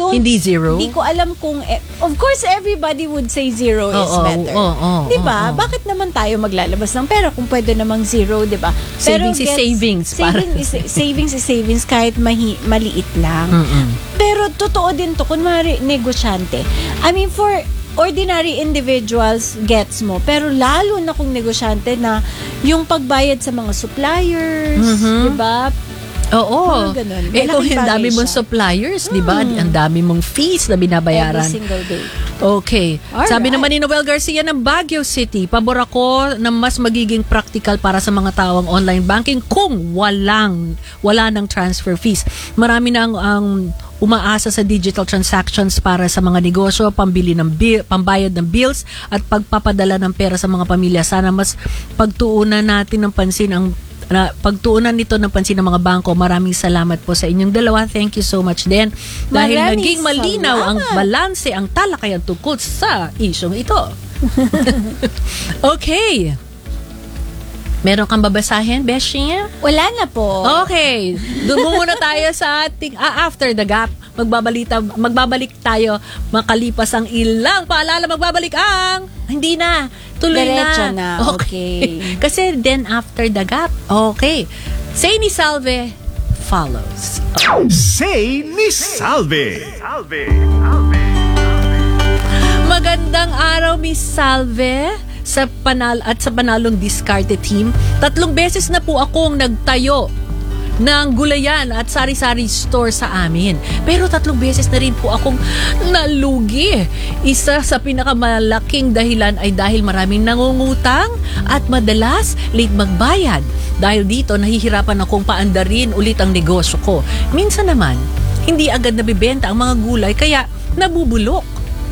Hindi zero? Hindi ko alam kung, of course, everybody would say zero is better. Diba? Bakit naman tayo maglalabas ng pera kung pwede namang zero, diba? Savings is savings. Savings is savings kahit maliit lang. Pero totoo din to, kunwari negosyante. I mean, for ordinary individuals, gets mo. Pero lalo na kung negosyante na yung pagbayad sa mga suppliers, diba? Oo. Kung ang dami mong suppliers, di ba? Ang dami mong fees na binabayaran. Every single day. Okay. Sabi naman ni Noel Garcia ng Baguio City, pabor ako na mas magiging practical para sa mga tawang online banking kung wala ng transfer fees. Marami na ang umaasa sa digital transactions para sa mga negosyo, pambayad ng bills at pagpapadala ng pera sa mga pamilya. Sana mas pagtuunan natin ng pansin pagtuunan nito ng pansin ng mga bangko. Maraming salamat po sa inyong dalawa. Thank you so much din. Dahil naging malinaw ang balanse, ang talakayan tungkol sa isyong ito. Okay. Meron kang babasahin, Beshi? Wala na po. Okay. Doon muna tayo sa ating after the gap. Magbabalik tayo makalipas ang ilang paalala. Magbabalik ang hindi na. Tuloy diretso na. Okay. Kasi then after the gap. Okay. Say ni Salve follows. Say ni Salve. Magandang araw, Miss Salve. Sa panalong diskarte team, 3 beses na po akong nagtayo ng gulayan at sari-sari store sa amin. Pero 3 beses na rin po akong nalugi. Isa sa pinakamalaking dahilan ay dahil maraming nangungutang at madalas late magbayad. Dahil dito, nahihirapan akong paandarin ulit ang negosyo ko. Minsan naman, hindi agad nabibenta ang mga gulay kaya nabubulok.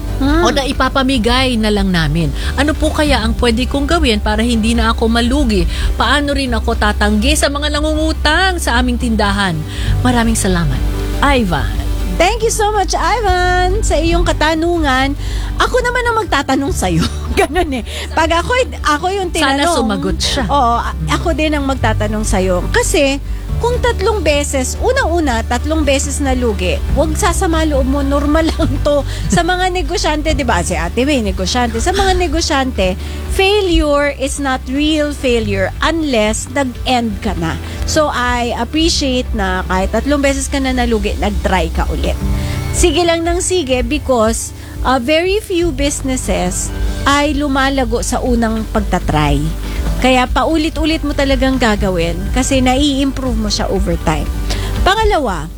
O na ipapamigay na lang namin. Ano po kaya ang pwede kong gawin para hindi na ako malugi? Paano rin ako tatanggi sa mga nangungutang sa aming tindahan? Maraming salamat. Ivan. Thank you so much, Ivan, sa iyong katanungan. Ako naman ang magtatanong sa'yo. Ganun eh. Pag ako yung tinanong. Sana sumagot siya. Oo, ako din ang magtatanong sa'yo. Kasi, kung 3 beses, unang-una, 3 beses na lugi, huwag sasama loob mo, normal lang to. Sa mga negosyante, di ba? Si Ate May, negosyante. Sa mga negosyante, failure is not real failure unless nag-end ka na. So, I appreciate na kahit 3 beses ka na nalugi, nag-try ka ulit. Sige lang ng sige because very few businesses ay lumalago sa unang pagtatry. Kaya paulit-ulit mo talagang gagawin kasi nai-improve mo siya over time. Pangalawa,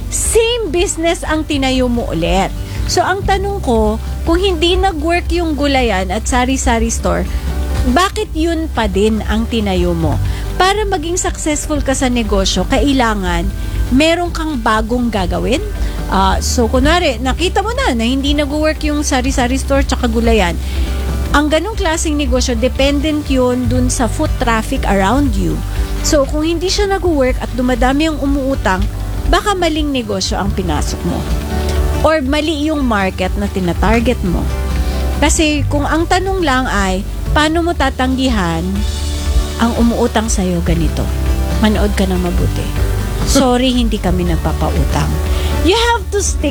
same business ang tinayo mo ulit. So, ang tanong ko, kung hindi nag-work yung gulayan at sari-sari store, bakit yun pa din ang tinayo mo? Para maging successful ka sa negosyo, kailangan meron kang bagong gagawin. So, kunwari, nakita mo na hindi nag-work yung sari-sari store tsaka gulayan. Ang ganong klaseng negosyo, dependent yun dun sa foot traffic around you. So, kung hindi siya nag-work at dumadami ang umuutang, baka maling negosyo ang pinasok mo. Or mali yung market na tinatarget mo. Kasi kung ang tanong lang ay, paano mo tatanggihan ang umuutang sa'yo ganito? Manood ka ng mabuti. Sorry, hindi kami nagpapautang. You have to stick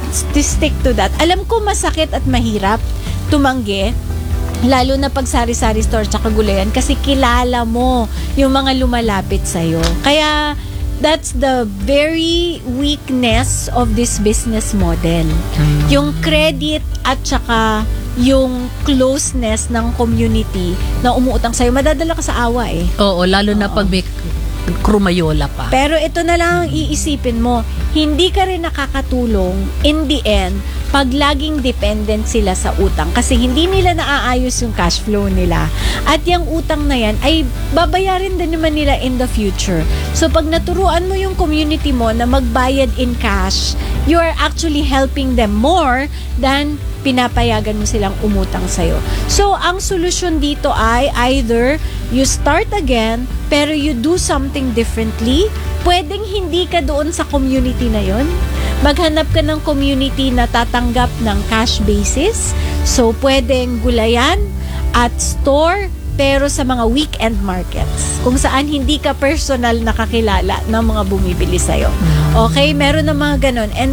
to that. Alam ko masakit at mahirap tumanggi, lalo na pag sari-sari store tsaka gulayan kasi kilala mo yung mga lumalapit sa'yo. Kaya that's the very weakness of this business model. Yung credit at tsaka yung closeness ng community na umuutang sa'yo. Madadala ka sa awa eh. Oo, lalo na pag may krumayola pa. Pero ito na lang ang iisipin mo, hindi ka rin nakakatulong in the end pag laging dependent sila sa utang kasi hindi nila naaayos yung cash flow nila at yung utang na yan ay babayarin din naman nila in the future. So pag naturuan mo yung community mo na magbayad in cash, you are actually helping them more than pinapayagan mo silang umutang sa'yo. So, ang solusyon dito ay either you start again, pero you do something differently. Pwedeng hindi ka doon sa community na yon. Maghanap ka ng community na tatanggap ng cash basis. So, pwedeng gulayan at store, pero sa mga weekend markets, kung saan hindi ka personal nakakilala ng mga bumibili sa'yo. Okay? Meron ng mga ganon. And then,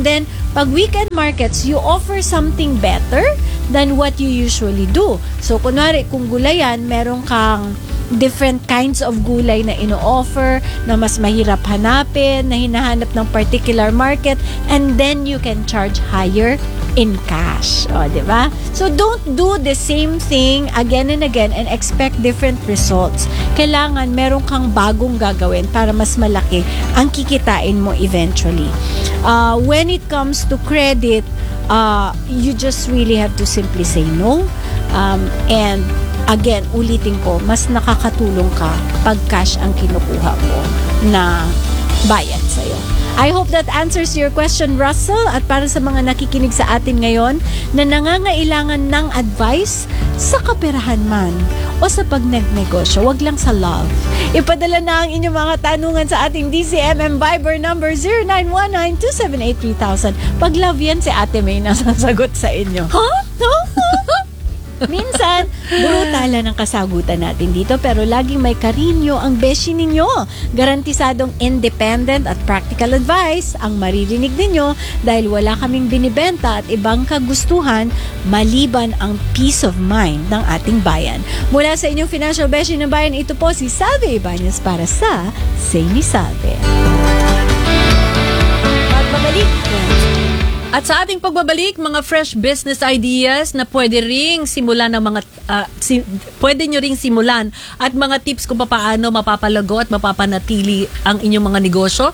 pag weekend markets, you offer something better than what you usually do. So, kunwari, kung gulayan, meron kang different kinds of gulay na ino-offer na mas mahirap hanapin, na hinahanap ng particular market, and then you can charge higher in cash. O, di ba? So, don't do the same thing again and again and expect different results. Kailangan meron kang bagong gagawin para mas malaki ang kikitain mo eventually. When it comes to credit, you just really have to simply say no. And again, ulitin ko, mas nakakatulong ka pag cash ang kinukuha mo na bayad sa'yo. I hope that answers your question, Russell. At para sa mga nakikinig sa atin ngayon na nangangailangan ng advice sa kaperahan man o sa pagnagnegosyo, wag lang sa love. Ipadala na ang inyong mga tanungan sa ating DCMM Viber number 0919-278-3000. Pag love yan, si Ate May nasasagot sa inyo. Huh? No? Minsan, brutala ng kasagutan natin dito, pero laging may karinyo ang beshi ninyo. Garantisadong independent at practical advice ang maririnig ninyo dahil wala kaming binibenta at ibang kagustuhan maliban ang peace of mind ng ating bayan. Mula sa inyong financial beshi ng bayan, ito po si Salve Ibanez para sa Say ni Salve. Pagbabalik. At sa ating pagbabalik, mga fresh business ideas na pwede ring simulan ng mga pwede nyo ring simulan at mga tips kung paano mapapalago at mapapanatili ang inyong mga negosyo.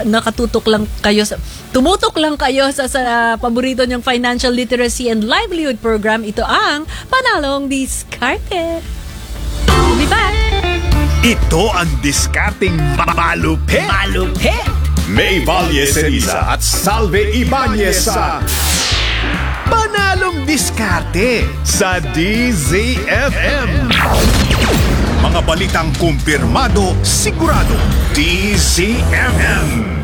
Tumutok lang kayo sa paborito nyong financial literacy and livelihood program. Ito ang Panalong Diskarte. We'll be back. Ito ang diskarteng malupit. May Valle Ceriza at Salve Ibanez sa Panalong Diskarte sa DZFM. Mga balitang kumpirmado, sigurado, DZFM.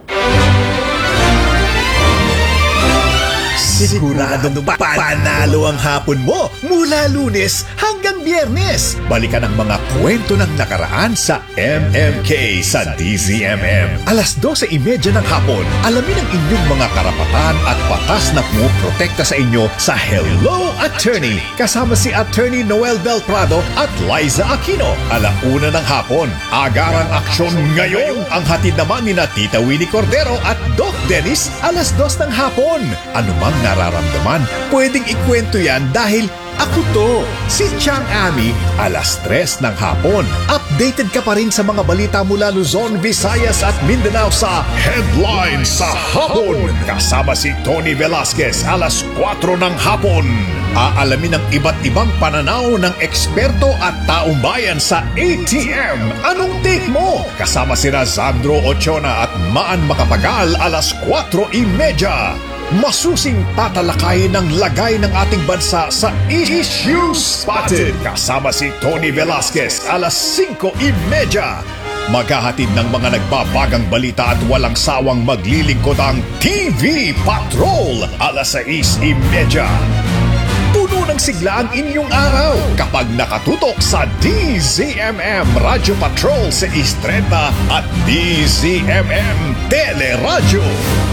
Siguradong panalo ang hapon mo mula Lunes hanggang Biyernes. Balikan ang mga kwento ng nakaraan sa MMK sa DZMM. Alas 12:30 ng hapon, alamin ang inyong mga karapatan at batas na pumoprotekta sa inyo sa Hello Attorney. Kasama si Attorney Noel Del Prado at Liza Aquino. 1:00 ng hapon, Agarang Aksyon Ngayon. Ang hatid naman ni Tita Winnie Cordero at Doc Dennis, 2:00 ng hapon. Anumang nararamdaman, pwedeng ikwento yan dahil ako to, si Chang Ami, 3:00 ng hapon. Updated ka pa rin sa mga balita mula Luzon, Visayas at Mindanao sa Headline sa Hapon. Kasama si Tony Velasquez, 4:00 ng hapon. Aalamin ang iba't ibang pananaw ng eksperto at taong bayan sa ATM. Anong take mo? Kasama si Razandro Ochona at Maan Makapagal, 4:30. Masusing tatalakayin ng lagay ng ating bansa sa Issue Spotted. Kasama si Tony Velasquez, 5:30. Maghahatid ng mga nagbabagang balita at walang sawang maglilingkod ang TV Patrol, 6:30. Puno ng sigla ang inyong araw kapag nakatutok sa DZMM Radio Patrol sa Istreta at DZMM Teleradyo.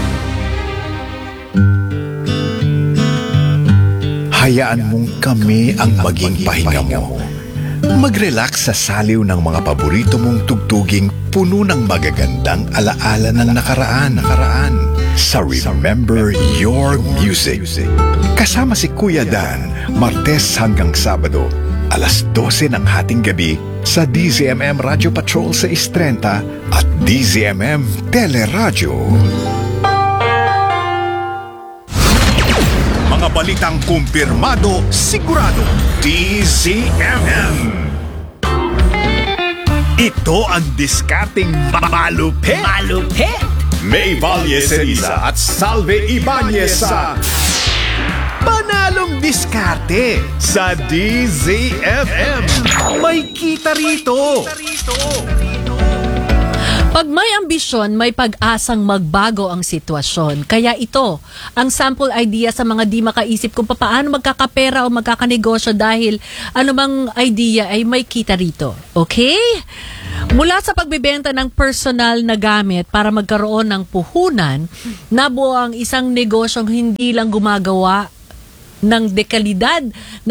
Hayaan mong kami ang maging pahinga mo. Mag-relax sa saliw ng mga paborito mong tugtuging puno ng magagandang alaala ng nakaraan. Sa Remember Your Music. Kasama si Kuya Dan, Martes hanggang Sabado, 12:00 ng hating gabi sa DZMM Radio Patrol sa Istrenta at DZMM Teleradyo. Mga balitang kumpirmado, sigurado, DZMM. Ito ang diskarteng malupit. May Valle Ceriza at Salve Ibanez sa Panalong Diskarte sa DZFM. May kita rito. Pag may ambisyon, may pag-asang magbago ang sitwasyon. Kaya ito, ang sample idea sa mga di makaisip kung paano magkakapera o magkakanegosyo dahil anumang idea ay may kita rito. Okay? Mula sa pagbebenta ng personal na gamit para magkaroon ng puhunan, nabuo ang isang negosyong hindi lang gumagawa ng dekalidad na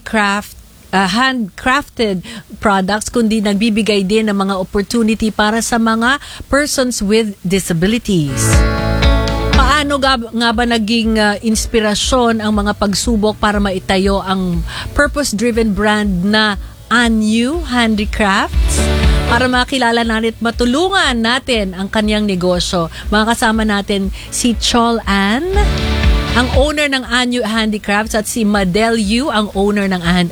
handcrafted products, kundi nagbibigay din ng mga opportunity para sa mga persons with disabilities. Paano nga ba naging inspirasyon ang mga pagsubok para maitayo ang purpose-driven brand na Anyu Handicrafts? Para makilala natin at matulungan natin ang kanyang negosyo, makakasama natin si Chol Ann, ang owner ng Anyu Handicrafts, at si Madel Yu, ang owner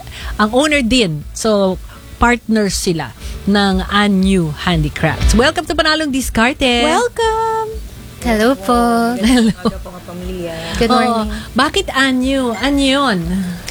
din. So, partners sila ng Anyu Handicrafts. Welcome to Panalong Diskarte. Welcome! Hello po. Hello. Good morning. Bakit Anyu? Ano yun?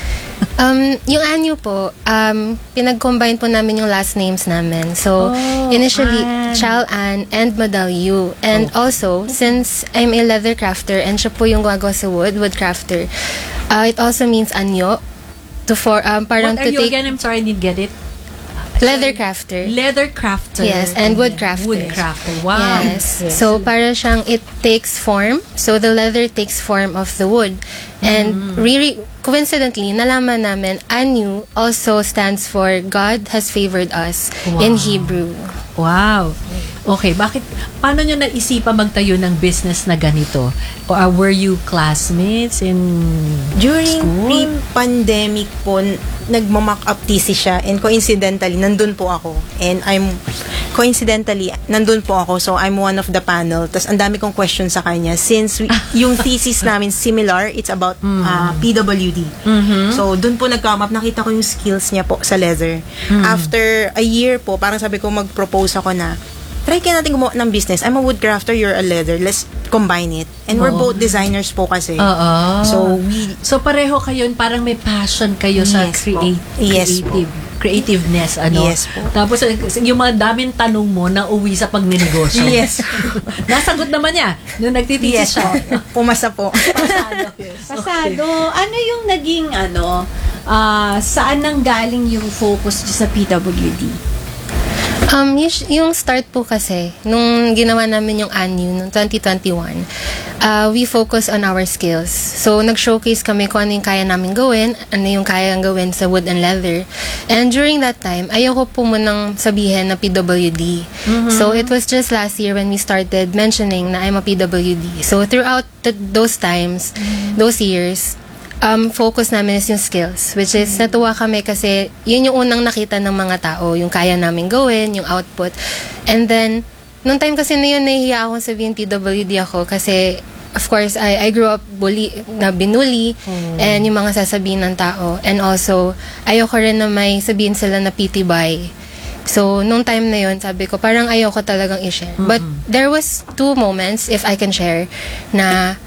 Yung Anyu po, pinag-combine po namin yung last names namin. So, initially, Chal Ann and Madal Yu. And also, since I'm a leather crafter and siya po yung gumagawa sa wood crafter, it also means Anyo. Parang What are you again? I'm sorry, I didn't get it. Leather crafter. Leather crafter. Yes, and wood crafter. Wood crafter. Wow. Yes. So, para siyang it takes form. So, the leather takes form of the wood. And really, coincidentally, nalaman namin, Anyu also stands for God has favored us in Hebrew. Wow. Okay, paano nyo naisipan magtayo ng business na ganito? Or were you classmates in During school? pre-pandemic po, nagmamock up thesis siya, and coincidentally, nandun po ako. And nandun po ako, so I'm one of the panel. Tapos ang dami kong questions sa kanya. Since yung thesis namin similar, it's about PWD. So, dun po nag-come up, nakita ko yung skills niya po sa leather. After a year po, parang sabi ko, mag-propose ako na, try kaya natin gumawa ng business. I'm a wood crafter, you're a leather. Let's combine it. And we're both designers po kasi. So pareho kayo, parang may passion kayo sa Yes po. creativeness, ano? Yes po. Tapos yung mga daming tanong mo na uwi sa pagnenegosyo. Yes. Nasagot naman niya nung nagtitisis siya. Pumasa po. Pasado. Ano yung naging saan nang galing yung focus sa PWD? Yung start po kasi, nung ginawa namin yung Anyu noong 2021, we focus on our skills. So, nag-showcase kami kung ano yung kaya namin gawin, ano yung kaya gawin sa wood and leather. And during that time, ayoko po munang sabihin na PWD. So, it was just last year when we started mentioning na I'm a PWD. So, throughout those times, those years, focus namin is yung skills, which is natuwa kami kasi yun yung unang nakita ng mga tao, yung kaya namin gawin, yung output. And then, nung time kasi na yun, nahihiya akong sabihin PWD ako kasi, of course, I grew up binuli, and yung mga sasabihin ng tao. And also, ayoko rin na may sabihin sila na PT by. So, nung time na yun, sabi ko, parang ayoko talagang i-share. But, there was 2 moments, if I can share, na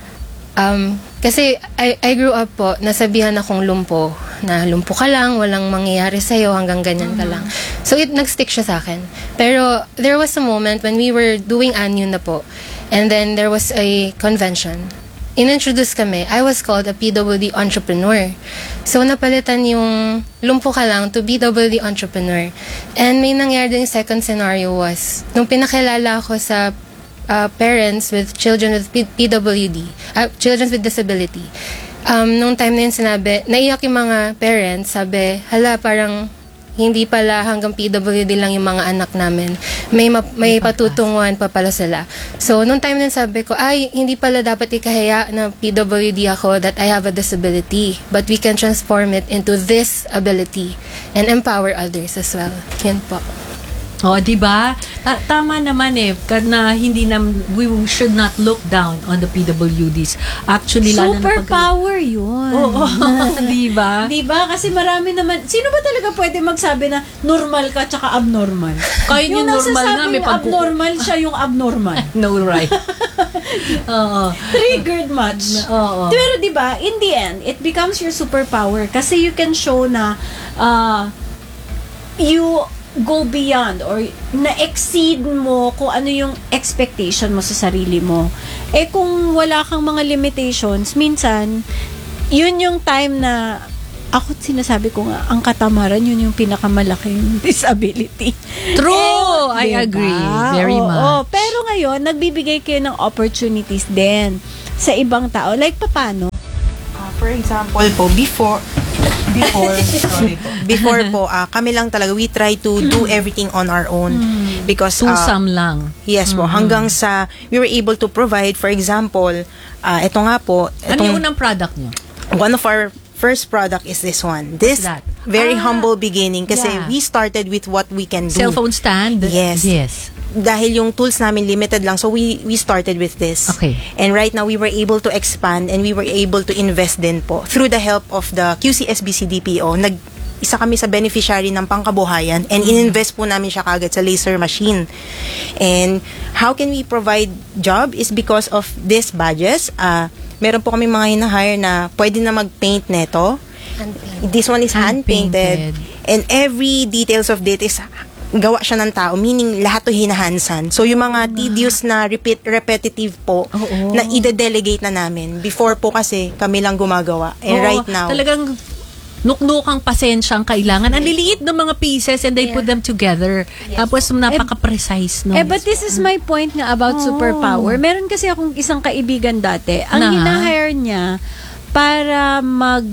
kasi I grew up po, nasabihan akong lumpo, na lumpo ka lang, walang mangyayari sa'yo, hanggang ganyan ka lang. So, nag-stick siya sa akin. Pero, there was a moment when we were doing Anyu na po, and then there was a convention. In-introduce kami, I was called a PWD entrepreneur. So, napalitan yung lumpo ka lang to PWD entrepreneur. And may nangyari din yung second scenario was, nung pinakilala ako sa parents with children with PWD, children with disability. Nung time na yun sinabi, naiyak yung mga parents, sabi, hala, parang hindi pala hanggang PWD lang yung mga anak namin. May patutunguhan pa pala sila. So, nung time na yun sabi ko, hindi pala dapat ikahiya na PWD ako, that I have a disability. But we can transform it into this ability and empower others as well. Yan po. Di ba? Tama naman na we should not look down on the PWDs. Actually, lalo na Superpower yun. Oo, di ba? Di ba? Kasi marami naman, sino ba talaga pwede magsabi na normal ka tsaka abnormal? Kaya yung normal nga, may abnormal siya yung abnormal. No, right. Oo. Triggered much. Oo. Pero di ba, in the end, it becomes your superpower kasi you can show na you go beyond or na-exceed mo kung ano yung expectation mo sa sarili mo. Kung wala kang mga limitations, minsan, yun yung time na ako sinasabi ko nga, ang katamaran yun yung pinakamalaking disability. True! I diba? agree. Very much. Pero ngayon, nagbibigay kayo ng opportunities din sa ibang tao. Like, paano? For example po, before po, kami lang talaga, we try to do everything on our own. Because, Tusam lang. yes po, hanggang sa, we were able to provide, for example, ito nga po, Ano yung unang product nyo? one of our first product is this one. This that? very humble beginning kasi Yeah. we started with what we can do. Cellphone stand? Yes. Yes. Dahil yung tools namin limited lang, so we started with this. Okay. And right now we were able to expand and we were able to invest din po through the help of the QCSBC DPO. Isa kami sa beneficiary ng pangkabuhayan and ininvest po namin siya kagad sa laser machine. And how can we provide job is because of these badges. Meron po kami mga hina-hire na pwede na mag-paint neto. This one is hand-painted. And every details of it is gawa siya ng tao, meaning lahat to hinahansan. So, yung mga tedious na repetitive po, na ide-delegate na namin. Before po kasi, kami lang gumagawa. And Oo, right now, talagang nuknukang pasensya ang kailangan. Ang liliit ng mga pieces and they put them together. Tapos napaka-precise. No? But this is my point nga about superpower. Meron kasi akong isang kaibigan dati. Ang Na? hinahire niya para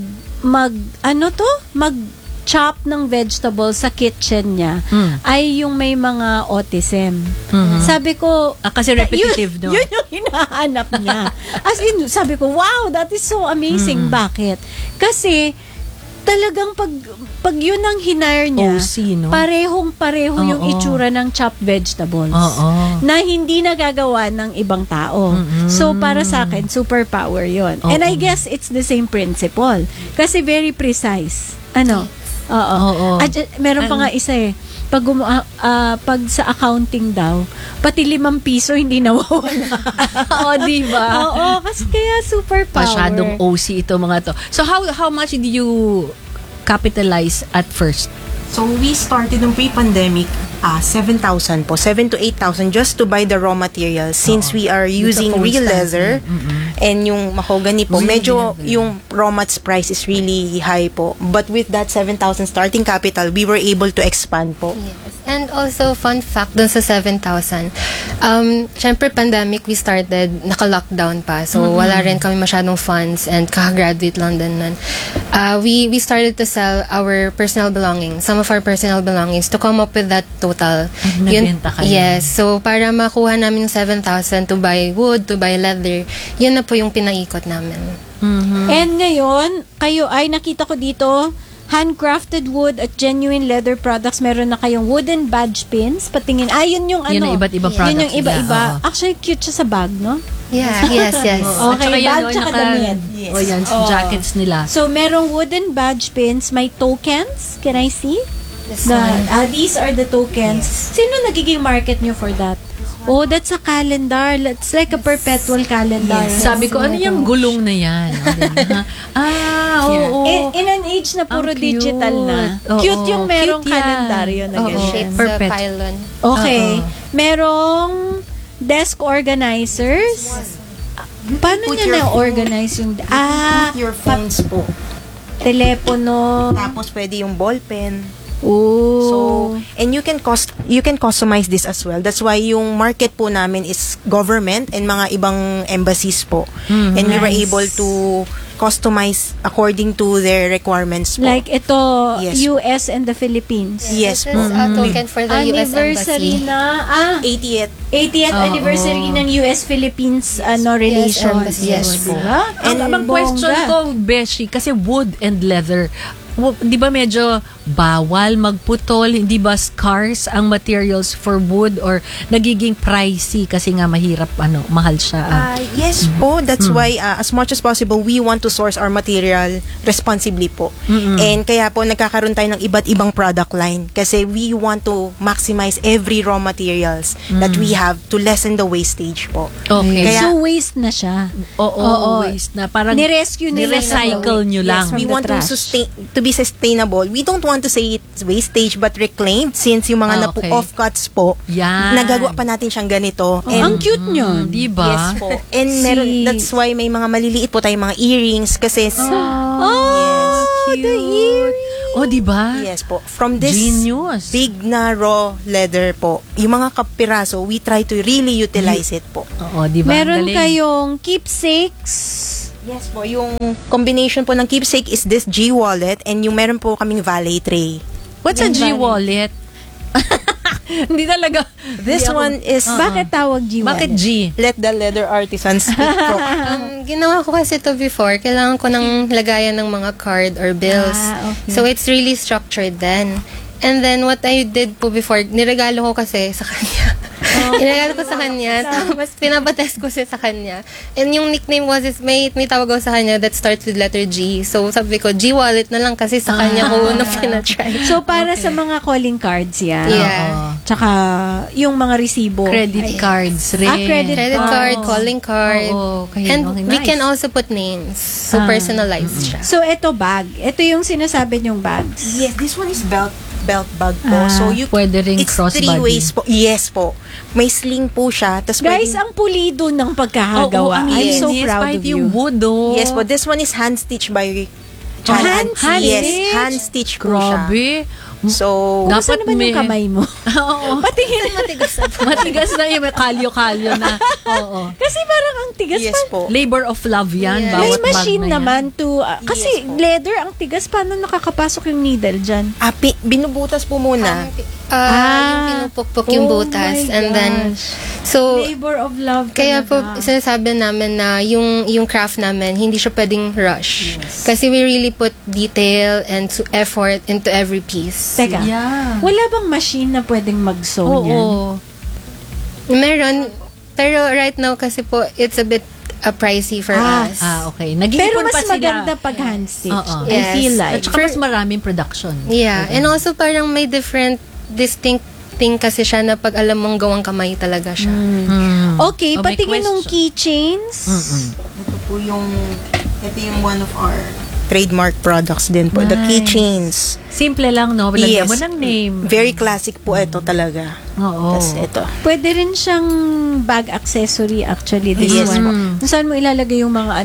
mag-chop ng vegetables sa kitchen niya ay yung may mga autism. Sabi ko, Kasi repetitive, no? Yun yung hinahanap niya. As in, sabi ko, wow, that is so amazing. Bakit? Kasi, talagang pag yun ang hinire niya, OC, no? parehong-pareho yung Oo. itsura ng chopped vegetables. Oo. Na hindi nagagawa ng ibang tao. So, para sa akin, superpower yon. And I guess it's the same principle. Kasi very precise. Ano? Oo. Oo. At meron pa nga isa eh. Pag sa accounting daw, pati 5 piso hindi nawawala. Oo, di ba? Oo, kasi kaya superpower. Masyadong OC ito mga to. So how much did you capitalize at first? so we started ng pre-pandemic, 7,000 po, 7 to 8,000 just to buy the raw materials since we are using phone real stand. leather and yung mahogany po, medyo yung raw mats price is really high po. But with that 7,000 starting capital, we were able to expand po. Yes. And also, fun fact dun sa 7,000. Syempre, pandemic, we started, naka-lockdown pa. So, wala rin kami masyadong funds and kaka-graduate lang din nun. We started to sell our personal belongings, some of our personal belongings to come up with that total. Nagbenta kayo. Yes. So, para makuha namin yung 7,000 to buy wood, to buy leather, yun na po yung pinaikot namin. And ngayon, kayo ay nakita ko dito, handcrafted wood at genuine leather products. Meron na kayong wooden badge pins. Patingin. Yun yung Yun ang iba't ibang products Yun yung iba-iba. nila, oo. Actually, cute siya sa bag, no? Yeah, yes. Okay, At saka yan, bag tsaka damit. Yes. O yan, jackets nila. So, merong wooden badge pins. May tokens. Can I see? This one. These are the tokens. Sino nagiging market nyo for that? Oh, that's a calendar. It's like a perpetual calendar. Sabi ko, ano yung gulong na yan? Oo. In an age na puro Ang cute. digital na. Oo, Cute yung merong cute yan. kalendaryo na Oo. ganyan. Shapes Perfect. sa pylon. Okay. Merong desk organizers. Paano Put niya your na-organize yung... Your phones po. Telepono. Tapos pwede yung ballpen. Oh. So, and you can customize this as well. That's why yung market po namin is government and mga ibang embassies po. And we were Nice. able to customize according to their requirements po. Like ito, Yes. US and the Philippines. Yes This po. is a token for the US Anniversary Embassy. na, 80th. 80th anniversary ng US-Philippines relations. Embassy. Yes po. Diba? And ang question ko, Beshi, kasi wood and leather, di ba medyo bawal magputol, hindi ba scarce ang materials for wood or nagiging pricey kasi nga mahirap, mahal siya. Yes po. That's why as much as possible, we want to source our material responsibly po. And kaya po nagkakaroon tayo ng iba't ibang product line kasi we want to maximize every raw materials that we have to lessen the wastage po. Okay. Kaya- So, waste na siya. Oo, waste na. Parang Nirescue nila nirecycle nyo lang. Yes, We from want the to trash. be sustainable. We don't want to say it's wastage but reclaimed since yung mga Okay. off-cuts po, Yan. nagagawa pa natin siyang ganito. Ang cute nyo. Di ba? Yes po. And meron, that's why may mga maliliit po tayong mga earrings kasi Oh, cute. the earring. Oh, di ba? Yes po. From this Genius. big na raw leather po, yung mga kapiraso, we try to really utilize it po. Oo, di ba? Meron Galing. kayong keepsakes. Yes po, yung combination po ng keepsake is this G-wallet and yung meron po kaming valet tray. What's a G-wallet? Hindi talaga. This Hindi ako- one is Bakit tawag G? Bakit G? let the leather artisan speak po. Ginawa ko kasi to before, kailangan ko ng lagayan ng mga card or bills. Okay. So, it's really structured then. And then, what I did po before, niregalo ko kasi sa kanya. Niregalo ko sa kanya, tapos pinabatest ko siya sa kanya. And yung nickname was, may tawag ako sa kanya that starts with letter G. So, sabi ko, G-wallet na lang kasi sa kanya ko na pinatry. So, para sa mga calling cards yan. Yeah. Tsaka, yung mga resibo. Credit cards rin. Credit card, calling card. Oo, kaya And okay, we nice. can also put names. So, personalized siya. So, eto bag. Ito yung sinasabi niyong bags. Yes, this one is belt bag po. So, you Pwede ring it's crossbody. 3 ways po. Yes po. May sling po siya. Tas Guys, pwedeng- ang pulido ng pagkakagawa. ang I'm so linis, proud kahit of yung you. wood, oh. Yes po, this one is hand stitched by Hand Yes, stitch? hand stitch po siya. Grabe. So, Kumusta Dapat naman may- yung kamay mo? Oo. Patingin. Matigas na yung may kalyo-kalyo na. Oo. Kasi parang ang tigas yes pa. po. Labor of love yan. Yeah. May Bawat bag machine na yan. naman to, kasi Yes po. leather, ang tigas. Paano nakakapasok yung needle dyan? Binubutas po muna. Yung pinupukpok yung Oh butas. my And then, gosh. so, Labor of love kaya po, talaga. sinasabi namin na yung craft namin, hindi siya pwedeng rush. Kasi we really put detail and effort into every piece. Teka, Yeah. wala bang machine na pwedeng mag-sew Oo. niyan? Meron, pero right now kasi po, it's a bit pricey for us. Okay. Pero Nag-iipon mas pa sila. maganda pag hand-stitch. Oo. I Yes. feel At like. saka mas maraming production. Yeah, and also parang may different, distinct thing kasi siya na pag alam mong gawang kamay talaga siya. Okay, Oh, may patingin ng question. keychains. Ito po ito yung one of our trademark products din po. The keychains. Simple lang, no? Lagyan mo ng name. Very classic po ito talaga. Oo. Tapos ito. Pwede rin siyang bag accessory actually. This Yes one. po. Kung saan mo ilalagay yung mga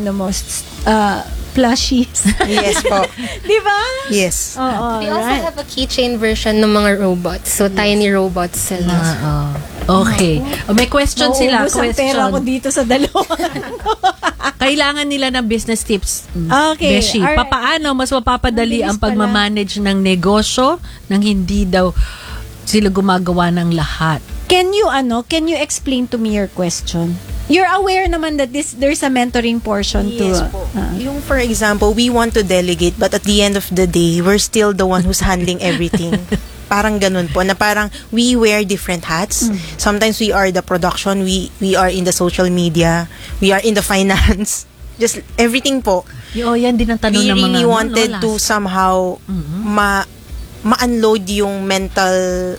plushies. Yes po. Di ba? Yes. Oo, We also right. have a keychain version ng mga robots. So, tiny robots sila. Okay. May question sila. Nauubos ang pera ko Question. dito sa dalawa. Kailangan nila ng business tips. Okay, Beshi, alright. papaano mas mapapadali Ang ang bilis pala. pagmamanage ng negosyo nang hindi daw sila gumagawa ng lahat? Can you explain to me your question? You're aware naman that there's a mentoring portion Yes to po. Yung for example, we want to delegate but at the end of the day, we're still the one who's handling everything. Parang ganun po, na parang we wear different hats. Sometimes we are the production, we are in the social media, we are in the finance. Just everything po. Yan din ang tanong We ng mga really wanted lolas. to somehow ma-unload yung mental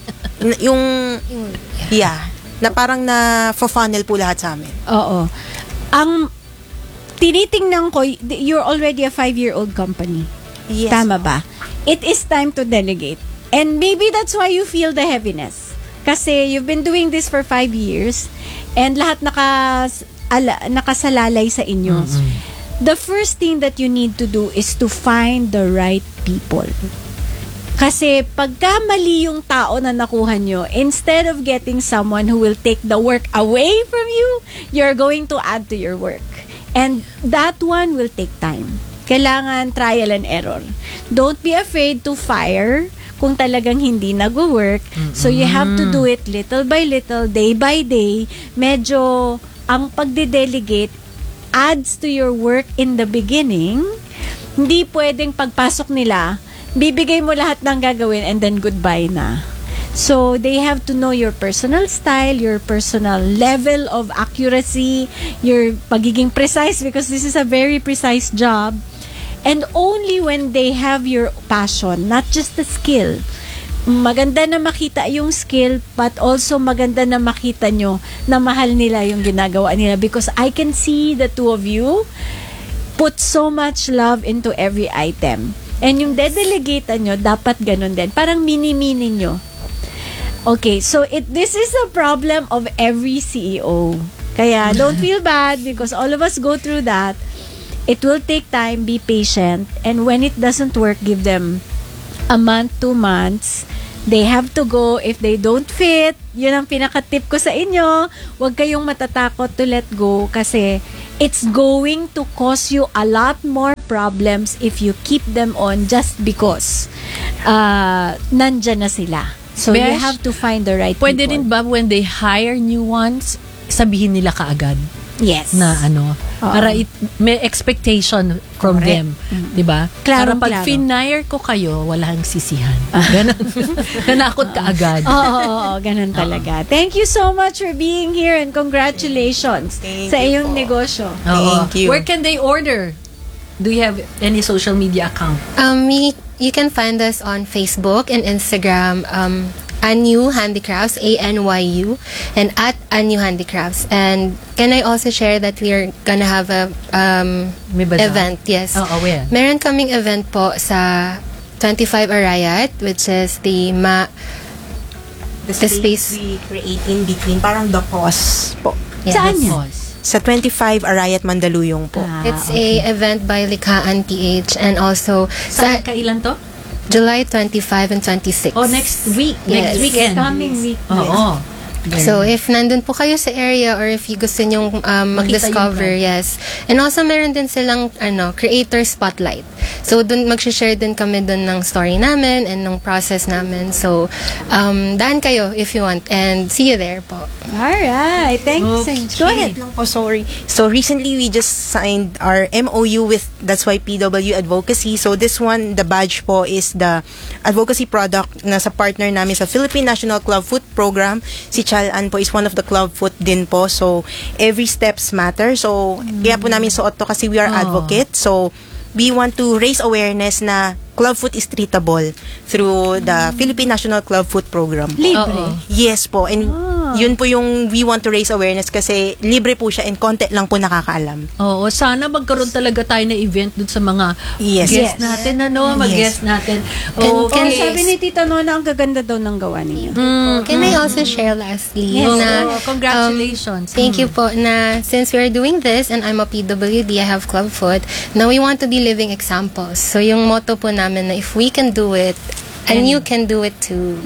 na parang na funnel po lahat sa amin. Oo. Ang tinitingnan ko, you're already a 5-year-old company. Yes. Tama ba? It is time to delegate. And maybe that's why you feel the heaviness. Kasi you've been doing this for 5 years and lahat nakasalalay sa inyo. The first thing that you need to do is to find the right people. Kasi pagka mali yung tao na nakuha nyo, instead of getting someone who will take the work away from you, you're going to add to your work. And that one will take time. Kailangan trial and error. Don't be afraid to fire kung talagang hindi nag-work. So you have to do it little by little, day by day. Medyo ang pagde-delegate adds to your work in the beginning. Hindi pwedeng pagpasok nila, bibigay mo lahat ng gagawin and then goodbye na. So, they have to know your personal style, your personal level of accuracy, your pagiging precise because this is a very precise job. And only when they have your passion, not just the skill. Maganda na makita yung skill, but also maganda na makita nyo na mahal nila yung ginagawa nila because I can see the two of you put so much love into every item. And yung dedelegatean nyo, dapat ganun din. Parang mini-mini nyo. Okay, so this is a problem of every CEO. Kaya don't feel bad because all of us go through that. It will take time, be patient, and when it doesn't work, give them a month, 2 months. They have to go. If they don't fit, yun ang pinaka-tip ko sa inyo. Huwag kayong matatakot to let go kasi it's going to cause you a lot more problems if you keep them on just because nandyan na sila. So you Besh, have to find the right Pwede people. rin ba when they hire new ones, sabihin nila kaagad Yes. na ano, Oo. para may expectation from Correct. them, 'di ba? Klarong Para pag klaro. finire ko kayo, walang sisihan. Ganun. Nanakot ka agad. Oo, ganun talaga. Thank you so much for being here and congratulations Thank sa you iyong po. negosyo. Oo. Thank you. Where can they order? Do you have any social media account? You can find us on Facebook and Instagram, Anyu Handicrafts, ANYU, and at Anyu Handicrafts. And can I also share that we're gonna have a May bazaar? event? Yes. Oo, where? Meron kaming event po sa 25 Arayat, which is the The space. space we create in between, parang the pause po. Saan Yes. yan? Sa 25 Arayat, Mandaluyong po. It's a event by Likhaan PH, and also Saan sa kailan to? July 25 and 26. Oh, next week. Yes. Next weekend. Coming week. Oo. So, if nandun po kayo sa area or if you gusto nyong mag-discover, yung yes. And also, meron din silang creator spotlight. So, dun mag-share din kami dun ng story namin and ng process namin. So, daan kayo if you want. And see you there po. Alright. Thank you so much. Go ahead. Lang po, sorry. So recently we just signed our MOU with That's Why PW Advocacy. So this one, the badge po is the advocacy product na sa partner namin sa Philippine National Club Foot Program. Si Chal-An po is one of the club foot din po. So every steps matter. So kaya po namin suot to kasi we are advocates. So we want to raise awareness na club foot is treatable through the Philippine National Club Foot Program. Libre. Yes po. And yun po yung we want to raise awareness kasi libre po siya and konti lang po nakakaalam. Oo, sana magkaroon talaga tayo na event dun sa mga Yes. guest Yes. natin, ano, mag-guest natin. Oh, Okay. sabi ni Tita Nona, ang gaganda daw ng gawa ninyo. Can I also share lastly Yes. na Congratulations. thank you po na since we're doing this and I'm a PWD, I have Club Foot, now we want to be living examples. So yung motto po namin na if we can do it, and you can do it too.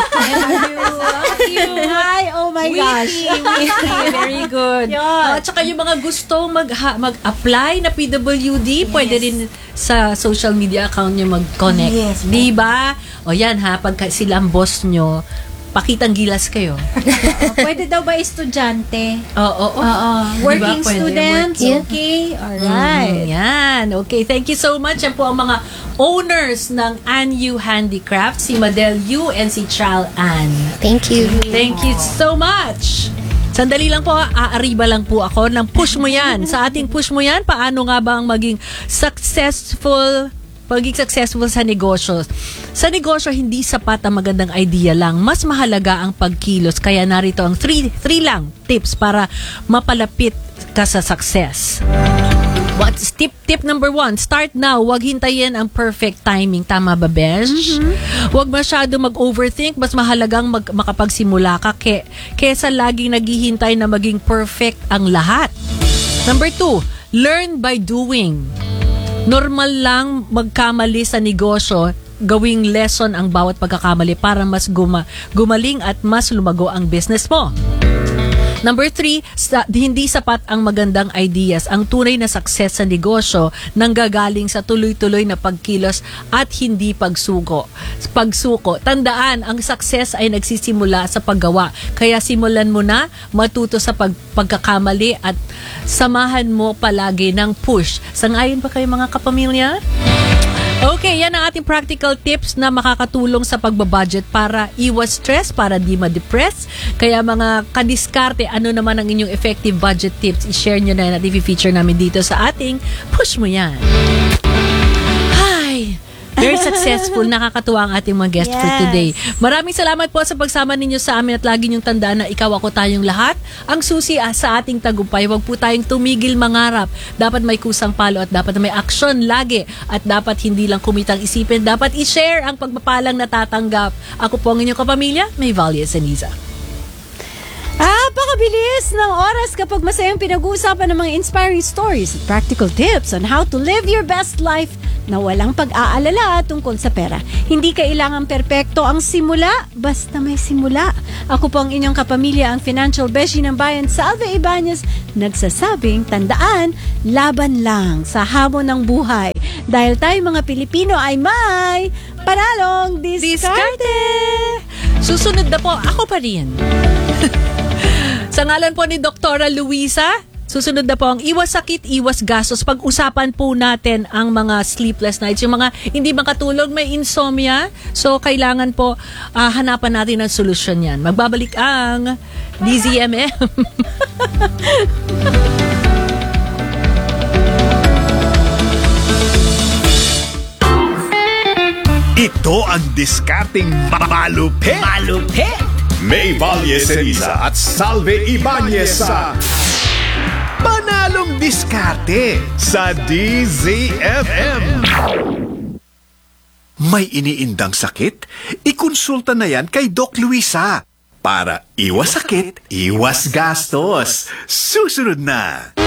Hi, oh my gosh. Very good. Yun. At saka yung mga gustong mag-apply na PWD, pwede rin sa social media account nyo mag-connect. Yes. Di ba? O yan ha, pag sila ang boss nyo, pakitang gilas kayo. Pwede daw ba estudyante? Oo. Working Diba? Pwede, students, working. okay? Alright. Yan. Okay, thank you so much. Yan po ang mga owners ng Anyu Handicraft, si Madel Yu and si Chal Ann. Thank you. Thank you so much. Sandali lang po, aariba lang po ako ng push mo yan. Sa ating push mo yan, paano nga ba ang maging successful sa negosyo? Sa negosyo, hindi sapat ang magandang idea lang. Mas mahalaga ang pagkilos. Kaya narito ang three lang tips para mapalapit ka sa success. What's tip number 1? Start now. Huwag hintayin ang perfect timing. Tama ba, Besh? Huwag masyado mag-overthink. Mas mahalagang makapagsimula ka kesa laging naghihintay na maging perfect ang lahat. Number 2, learn by doing. Normal lang magkamali sa negosyo. Gawing lesson ang bawat pagkakamali para mas gumaling at mas lumago ang business mo. Number 3, hindi sapat ang magandang ideas. Ang tunay na success sa negosyo nanggagaling sa tuloy-tuloy na pagkilos at hindi pagsuko. Tandaan, ang success ay nagsisimula sa paggawa. Kaya simulan mo na matuto sa pagkakamali at samahan mo palagi ng push. Sangayon ba kayo mga kapamilya? Okay, yan ang ating practical tips na makakatulong sa pagbabudget para iwas stress, para di ma-depress. Kaya mga kadiskarte, ano naman ang inyong effective budget tips? I-share nyo na at i-feature namin dito sa ating Push Mo Yan. Hi! Very successful. Nakakatuwa ang ating mga guest for today. Maraming salamat po sa pagsama ninyo sa amin at lagi niyong tandaan na ikaw ako tayong lahat. Ang susi sa ating tagumpay. Huwag po tayong tumigil mangarap. Dapat may kusang palo at dapat may aksyon lagi. At dapat hindi lang kumitang isipin. Dapat i-share ang pagpapalang natatanggap. Ako po ang inyong kapamilya, May Valle Saniza. Baka Napakabilis ng oras kapag masayang pinag-uusapan ng mga inspiring stories at practical tips on how to live your best life na walang pag-aalala tungkol sa pera. Hindi kailangan perpekto ang simula, basta may simula. Ako po ang inyong kapamilya, ang financial beshi ng bayan, Salve Ibanez, nagsasabing, tandaan, laban lang sa hamon ng buhay. Dahil tayo mga Pilipino ay may panalong diskarte! Susunod na po, ako pa rin. Sa ngalan po ni Dr. Luisa, susunod na po ang iwas sakit, iwas gastos. Pag-usapan po natin ang mga sleepless nights, yung mga hindi makatulog, may insomnia. So, kailangan po hanapan natin ng solusyon yan. Magbabalik ang DZMM. Ito ang diskarting malupit. Malupit! May Valle Ceriza at Salve Ibanez sa Panalong Diskarte sa DZMM. May iniindang sakit? Ikonsulta na yan kay Doc Luisa. Para iwas sakit, iwas gastos. Susunod na.